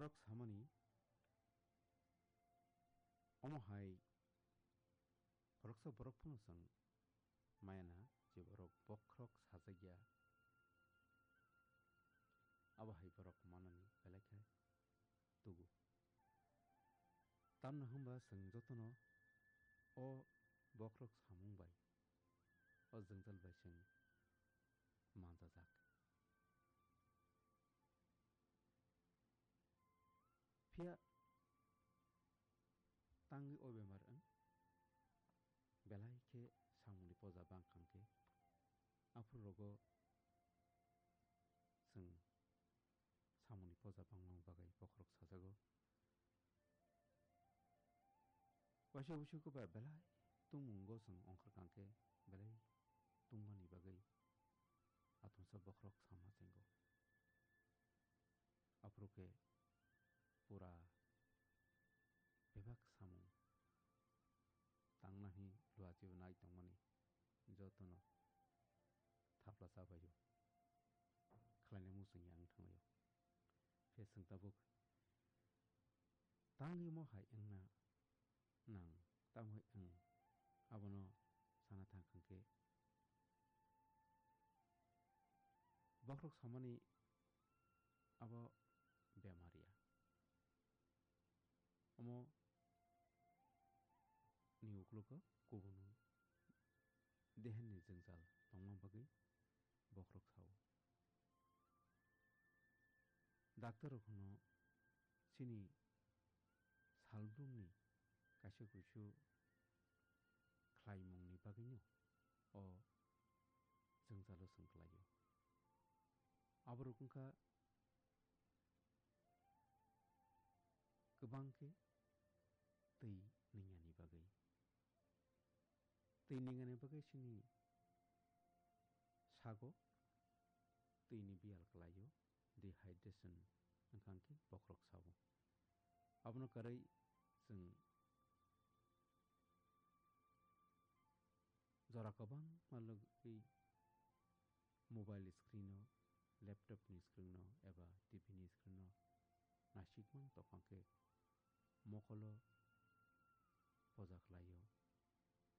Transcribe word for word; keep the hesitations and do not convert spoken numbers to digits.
borok samani omo hai borok sa borok phano sang mayana je borok bokrok sajagya abo hai borok manani belai khai tugu tamno hamba sang jotono o bokrok samung bai o jangjal bai sang manjajak phia tangi o bemar ang belai khe samungni poja bangkhangkhe afur rogo जों samungni poja bangmang bagai bokrok sajago waisa wusuko ba belai tungmungo जों ongkhar kangkhe belai tungmani bagai atumsa bokrok sama jengo afroke pura bebak samung tangnani luajibo nai tongmani jotono thapla chabayo khlainai musungya ang thanglayo phe sung tabuk tangi mo hai engna nang tamhoi ang abono sana thangkhangkhe bokrok samani abo bemaria omo ni uklugo kubun dehenni jangjal tongmang bagui bokrok sao doctor rokno chini salbrumni kaisa kuisu khlaimungni bagui o jangjalo sung khlaio aborok wngkha kwbang khe tui ningnani bagui tui ningnani bagui sini sago tuini bial khlaio dehydration wngkhangkhe bokrok sao abono kwrai जों jora kwbang malogui mobile screen o